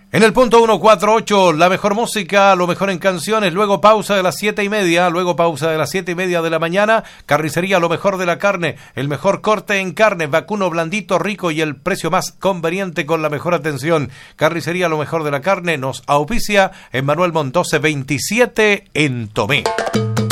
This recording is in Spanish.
En el punto 148, la mejor música, lo mejor en canciones, luego pausa de las 7:30 de la mañana, carnicería, lo mejor de la carne, el mejor corte en carne, vacuno blandito, rico y el precio más conveniente con la mejor atención. Carnicería, lo mejor de la carne, nos auspicia en Manuel Montose 27 en Tomé.